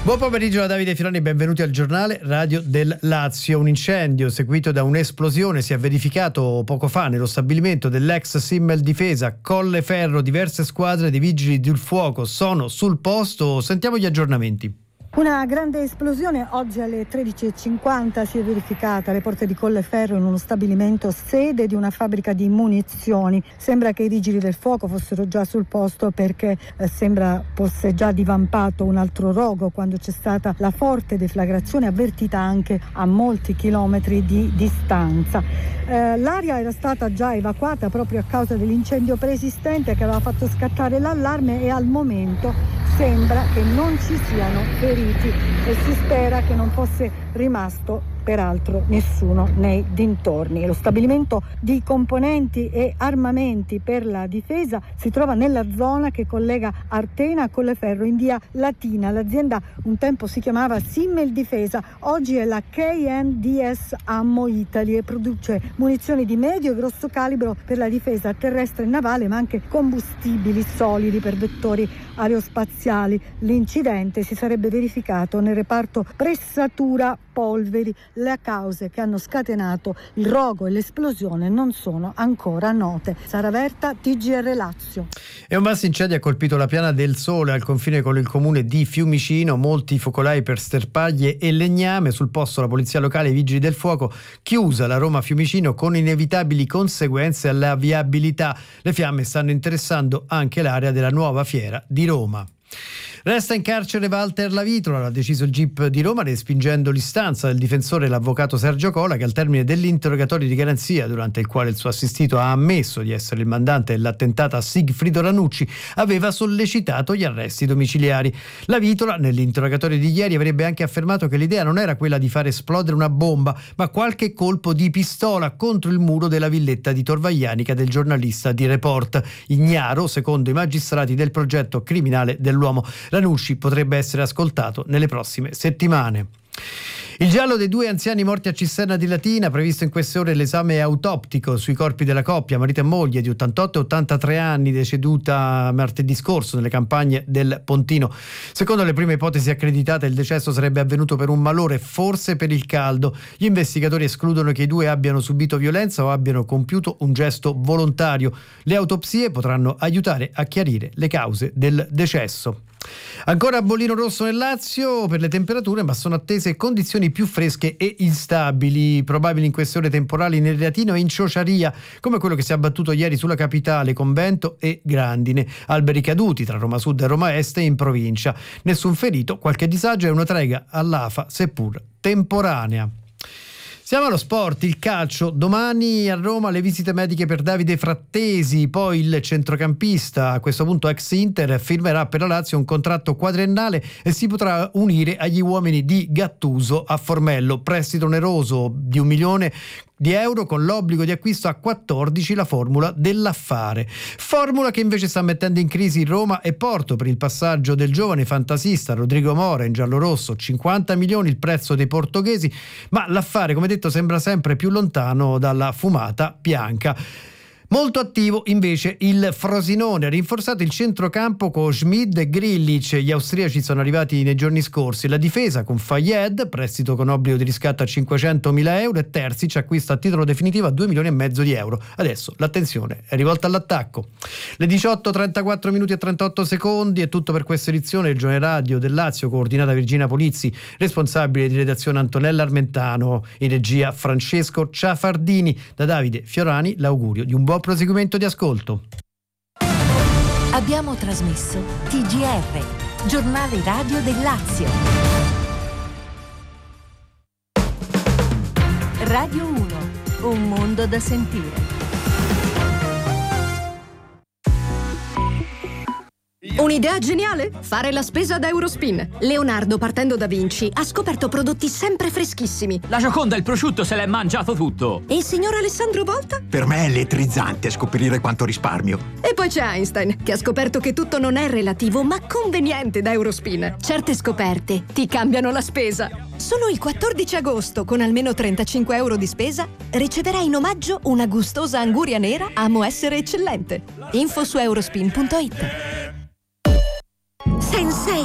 Buon pomeriggio da Davide Fiorani, benvenuti al giornale Radio del Lazio. Un incendio seguito da un'esplosione si è verificato poco fa nello stabilimento dell'ex Simmel Difesa Colleferro. Diverse squadre di vigili del fuoco sono sul posto. Sentiamo gli aggiornamenti. Una grande esplosione oggi alle 13.50 si è verificata alle porte di Colleferro in uno stabilimento sede di una fabbrica di munizioni. Sembra che i vigili del fuoco fossero già sul posto perché sembra fosse già divampato un altro rogo quando c'è stata la forte deflagrazione avvertita anche a molti chilometri di distanza. L'area era stata già evacuata proprio a causa dell'incendio preesistente che aveva fatto scattare l'allarme e al momento sembra che non ci siano feriti e si spera che non fosse rimasto peraltro nessuno nei dintorni. Lo stabilimento di componenti e armamenti per la difesa si trova nella zona che collega Artena a Colleferro in via Latina. L'azienda un tempo si chiamava Simmel Difesa, oggi è la KNDS Ammo Italy e produce munizioni di medio e grosso calibro per la difesa terrestre e navale, ma anche combustibili solidi per vettori aerospaziali. L'incidente si sarebbe verificato nel reparto pressatura polveri. Le cause che hanno scatenato il rogo e l'esplosione non sono ancora note. Sara Verta, TGR Lazio. E un vasto incendio ha colpito la Piana del Sole al confine con il comune di Fiumicino, molti focolai per sterpaglie e legname. Sul posto la polizia locale e i vigili del fuoco. Chiusa la Roma Fiumicino con inevitabili conseguenze alla viabilità. Le fiamme stanno interessando anche l'area della nuova fiera di Roma. Resta in carcere Walter Lavitola, l'ha deciso il GIP di Roma, respingendo l'istanza del difensore, l'avvocato Sergio Cola, che al termine dell'interrogatorio di garanzia, durante il quale il suo assistito ha ammesso di essere il mandante dell'attentato a Sigfrido Ranucci, aveva sollecitato gli arresti domiciliari. Lavitola, nell'interrogatorio di ieri, avrebbe anche affermato che l'idea non era quella di far esplodere una bomba, ma qualche colpo di pistola contro il muro della villetta di Torvaglianica del giornalista di Report, ignaro, secondo i magistrati, del progetto criminale dell'uomo. Ranucci potrebbe essere ascoltato nelle prossime settimane. Il giallo dei due anziani morti a Cisterna di Latina, previsto in queste ore l'esame autoptico sui corpi della coppia, marito e moglie di 88 e 83 anni, deceduta martedì scorso nelle campagne del Pontino. Secondo le prime ipotesi accreditate, il decesso sarebbe avvenuto per un malore, forse per il caldo. Gli investigatori escludono che i due abbiano subito violenza o abbiano compiuto un gesto volontario. Le autopsie potranno aiutare a chiarire le cause del decesso. Ancora bollino rosso nel Lazio per le temperature, ma sono attese condizioni più fresche e instabili, probabili in queste ore temporali nel Reatino e in Ciociaria, come quello che si è abbattuto ieri sulla capitale con vento e grandine. Alberi caduti tra Roma Sud e Roma Est e in provincia. Nessun ferito, qualche disagio e una trega all'afa, seppur temporanea. Siamo allo sport, il calcio. Domani a Roma le visite mediche per Davide Frattesi, poi il centrocampista, a questo punto ex Inter, firmerà per la Lazio un contratto quadriennale e si potrà unire agli uomini di Gattuso a Formello. Prestito oneroso di 1 milione di euro con l'obbligo di acquisto a 14, la formula dell'affare. Formula che invece sta mettendo in crisi Roma e Porto per il passaggio del giovane fantasista Rodrigo Mora in giallorosso. 50 milioni il prezzo dei portoghesi, ma l'affare, come detto, sembra sempre più lontano dalla fumata bianca. Molto attivo invece il Frosinone, ha rinforzato il centrocampo con Schmid e Grilic. Gli austriaci sono arrivati nei giorni scorsi. La difesa con Fayed, prestito con obbligo di riscatto a 500.000 euro, e Terzic acquista a titolo definitivo a 2,5 milioni di euro. Adesso l'attenzione è rivolta all'attacco. Le 18:34 minuti e 38 secondi è tutto per questa edizione del Giornale Radio del Lazio, coordinata Virginia Polizzi, responsabile di redazione Antonella Armentano, in regia Francesco Ciafardini. Da Davide Fiorani l'augurio di un buon proseguimento di ascolto. Abbiamo trasmesso TGR, Giornale Radio del Lazio. Radio 1, un mondo da sentire. Un'idea geniale? Fare la spesa da Eurospin. Leonardo, partendo da Vinci, ha scoperto prodotti sempre freschissimi. La Gioconda e il prosciutto se l'è mangiato tutto. E il signor Alessandro Volta? Per me è elettrizzante scoprire quanto risparmio. E poi c'è Einstein, che ha scoperto che tutto non è relativo, ma conveniente da Eurospin. Certe scoperte ti cambiano la spesa. Solo il 14 agosto, con almeno 35 euro di spesa, riceverai in omaggio una gustosa anguria nera Amo essere eccellente. Info su eurospin.it.